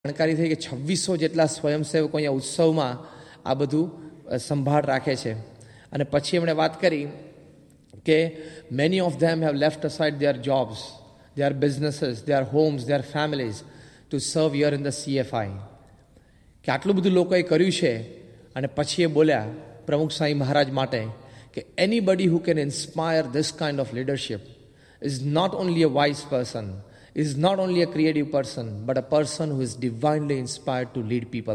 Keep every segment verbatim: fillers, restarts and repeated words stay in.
જાણકારી થઈ કે છવ્વીસો જેટલા સ્વયંસેવકો અહીંયા ઉત્સવમાં આ બધું સંભાળ રાખે છે. અને પછી એમણે વાત કરી કે many of them have left aside there jobs, there businesses, there homes, there families two સર્વ યર ઇન ધ સીએફઆઈ. કે આટલું બધું લોકોએ કર્યું છે. અને પછી એ બોલ્યા પ્રમુખ સ્વામી મહારાજ માટે કે anybody who can inspire this kind of leadership is not only a wise person, is not only a creative person, but a person who is divinely inspired to lead people.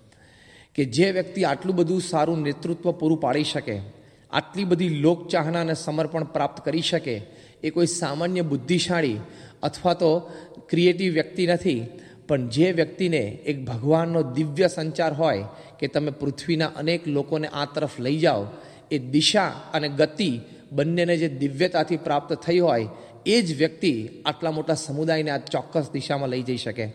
કે જે વ્યક્તિ આટલું બધું સારું નેતૃત્વ પૂરું પાડી શકે, આટલી બધી લોકચાહના અને સમર્પણ પ્રાપ્ત કરી શકે, એ કોઈ સામાન્ય બુદ્ધિશાળી અથવા તો ક્રિએટિવ વ્યક્તિ નથી, પણ જે વ્યક્તિને એક ભગવાનનો દિવ્ય સંચાર હોય કે તમે પૃથ્વીના અનેક લોકોને આ તરફ લઈ જાઓ, એ દિશા અને ગતિ બંનેને જે દિવ્યતાથી પ્રાપ્ત થઈ હોય, એ જ વ્યક્તિ આટલા મોટા સમુદાયને આ ચોક્કસ દિશામાં લઈ જઈ શકે.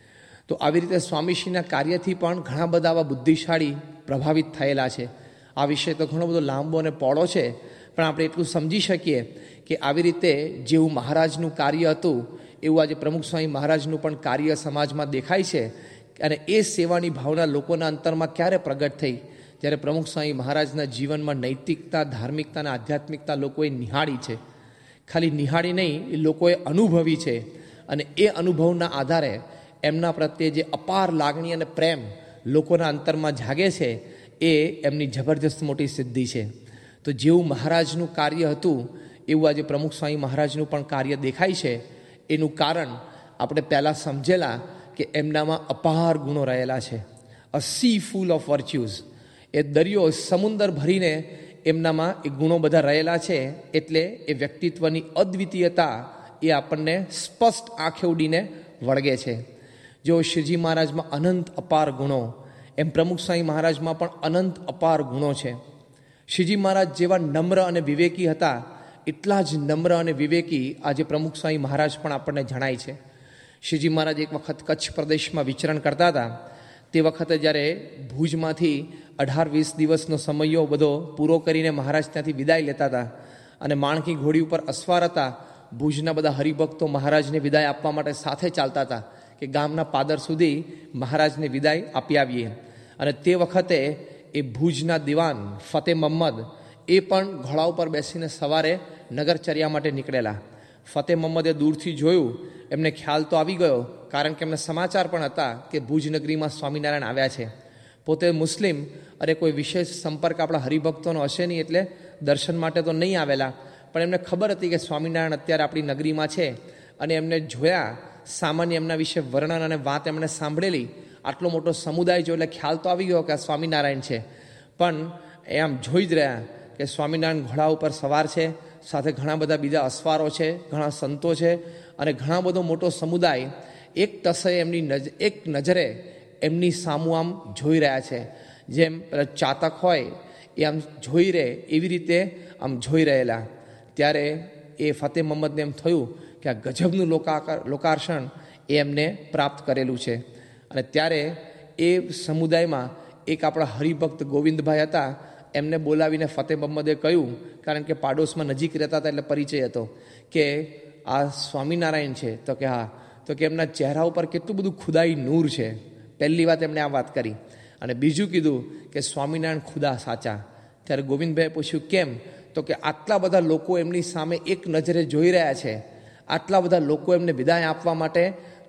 તો આવી રીતે સ્વામીશ્રીના કાર્યથી પણ ઘણા બધા આવા બુદ્ધિશાળી પ્રભાવિત થયેલા છે. આ વિષય તો ઘણો બધો લાંબો અને પહોળો છે, પણ આપણે એટલું સમજી શકીએ કે આવી રીતે જેવું મહારાજનું કાર્ય હતું એવું આજે પ્રમુખ સ્વામી મહારાજનું પણ કાર્ય સમાજમાં દેખાય છે. અને એ સેવાની ભાવના લોકોના અંતરમાં ક્યારે પ્રગટ થઈ? જ્યારે પ્રમુખ સ્વામી મહારાજના જીવનમાં નૈતિકતા, ધાર્મિકતા અને આધ્યાત્મિકતા લોકોએ નિહાળી છે. ખાલી નિહાળી નહીં, એ લોકોએ અનુભવી છે. અને એ અનુભવના આધારે એમના પ્રત્યે જે અપાર લાગણી અને પ્રેમ લોકોના અંતરમાં જાગે છે, એ એમની જબરજસ્ત મોટી સિદ્ધિ છે. તો જેવું મહારાજનું કાર્ય હતું એવું આજે પ્રમુખ સ્વામી મહારાજનું પણ કાર્ય દેખાય છે. એનું કારણ આપણે પહેલાં સમજેલા કે એમનામાં અપાર ગુણો રહેલા છે. અ સી ફૂલ ઓફ વર્ચ્યુઝ, એ દરિયો સમુદર ભરીને એમનામાં એ ગુણો બધા રહેલા છે. એટલે એ વ્યક્તિત્વની અદ્વિતીયતા એ આપણને સ્પષ્ટ આંખે ઉડીને વળગે છે. જો શ્રીજી મહારાજમાં અનંત અપાર ગુણો, એમ પ્રમુખ સ્વામી મહારાજમાં પણ અનંત અપાર ગુણો છે. શ્રીજી મહારાજ જેવા નમ્ર અને વિવેકી હતા, એટલા જ નમ્ર અને વિવેકી આજે પ્રમુખ સ્વામી મહારાજ પણ આપણને જણાય છે. શ્રીજી મહારાજ એક વખત કચ્છ પ્રદેશમાં વિચરણ કરતા હતા. તે વખતે જ્યારે ભુજમાંથી અઢાર વીસ દિવસનો સમયો બધો પૂરો કરીને મહારાજ ત્યાંથી વિદાય લેતા હતા અને માણકી ઘોડી ઉપર અસવાર હતા. ભુજના બધા હરિભક્તો મહારાજને વિદાય આપવા માટે સાથે ચાલતા હતા કે ગામના પાદર સુધી મહારાજને વિદાય આપી આવીએ. અને તે વખતે એ ભુજના દિવાન ફતેહ મહમ્મદ એ પણ ઘોડા ઉપર બેસીને સવારે નગરચર્યા માટે નીકળેલા. ફતેહ મહમ્મદે દૂરથી જોયું, એમને ખ્યાલ તો આવી ગયો, કારણ કે એમને સમાચાર પણ હતા કે ભુજ નગરીમાં સ્વામિનારાયણ આવ્યા છે. પોતે મુસ્લિમ, અરે કોઈ વિશેષ સંપર્ક આપણા હરિભક્તોનો હશે નહીં, એટલે દર્શન માટે તો નહીં આવેલા, પણ એમને ખબર હતી કે સ્વામિનારાયણ અત્યારે આપણી નગરીમાં છે. અને એમને જોયા, સામાન્ય એમના વિશે વર્ણન અને વાત એમણે સાંભળેલી. આટલો મોટો સમુદાય જો એટલે ખ્યાલ તો આવી ગયો કે આ સ્વામિનારાયણ છે. પણ એ આમ જોઈ જ રહ્યા કે સ્વામિનારાયણ ઘોડા ઉપર સવાર છે, સાથે ઘણા બધા બીજા અસવારો છે, ઘણા સંતો છે, અને ઘણા બધો મોટો સમુદાય એક ટસે એમની નજ એક નજરે એમની સામું આમ જોઈ રહ્યા છે. જેમ ચાતક હોય એ આમ જોઈ રહે, એવી રીતે આમ જોઈ રહેલા. ત્યારે એ ફતેહ મહમ્મદને એમ થયું કે આ ગજબનું લોકાકાર લોકાર્ષણ એ એમને પ્રાપ્ત કરેલું છે. અને ત્યારે એ સમુદાયમાં એક આપણા હરિભક્ત ગોવિંદભાઈ હતા, એમને બોલાવીને ફતેહ મહમ્મદે કહ્યું, કારણ કે પાડોશમાં નજીક રહેતા હતા એટલે પરિચય હતો, કે આ સ્વામિનારાયણ છે? તો કે હા. તો કે એમના ચહેરા ઉપર કેટલું બધું ખુદાઈ નૂર છે. પહેલી વાત એમણે આ વાત કરી. અને બીજું કીધું કે સ્વામિનારાયણ ખુદા સાચા. ત્યારે ગોવિંદભાઈએ પૂછ્યું કેમ? તો કે આટલા બધા લોકો એમની સામે એક નજરે જોઈ રહ્યા છે, આટલા બધા લોકો એમને વિદાય આપવા માટે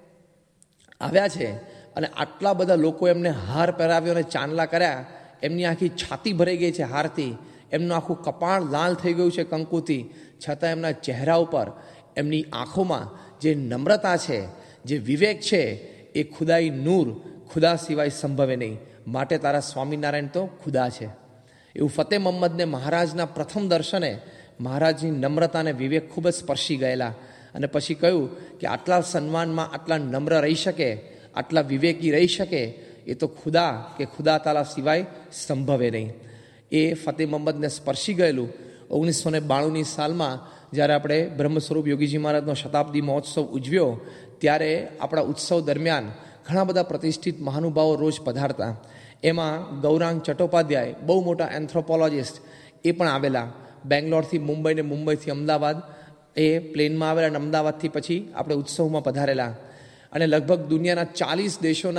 આવ્યા છે, અને આટલા બધા લોકો એમને હાર પહેરાવ્યો અને ચાંદલા કર્યા, એમની આખી છાતી ભરાઈ ગઈ છે હારથી, એમનું આખું કપાળ લાલ થઈ ગયું છે કંકુથી, છતાં એમના ચહેરા ઉપર, એમની આંખોમાં જે નમ્રતા છે, જે વિવેક છે, એ ખુદાઈ નૂર ખુદા સિવાય સંભવે નહીં. માટે તારા સ્વામિનારાયણ તો ખુદા છે. એવું ફતેહ મહમ્મદને મહારાજના પ્રથમ દર્શને મહારાજની નમ્રતા અને વિવેક ખૂબ જ સ્પર્શી ગયેલા. અને પછી કહ્યું કે આટલા સન્માનમાં આટલા નમ્ર રહી શકે, આટલા વિવેકી રહી શકે, એ તો ખુદા કે ખુદા તાલા સિવાય સંભવે નહીં. એ ફતેહ મહમ્મદને સ્પર્શી ગયેલું. ઓગણીસો ને બાણુંની સાલમાં જ્યારે આપણે બ્રહ્મ સ્વરૂપ યોગીજી મહારાજનો શતાબ્દી મહોત્સવ ઉજવ્યો, ત્યારે આપણા ઉત્સવ દરમિયાન ઘણા બધા પ્રતિષ્ઠિત મહાનુભાવો રોજ પધારતા. એમાં ગૌરાંગ ચટ્ટોપાધ્યાય, બહુ મોટા એન્થ્રોપોલોજિસ્ટ, એ પણ આવેલા. બેંગ્લોરથી મુંબઈ ને મુંબઈથી અમદાવાદ એ પ્લેનમાં આવેલા અને અમદાવાદથી પછી આપણે ઉત્સવમાં પધારેલા. અને લગભગ દુનિયાના ચાલીસ દેશોના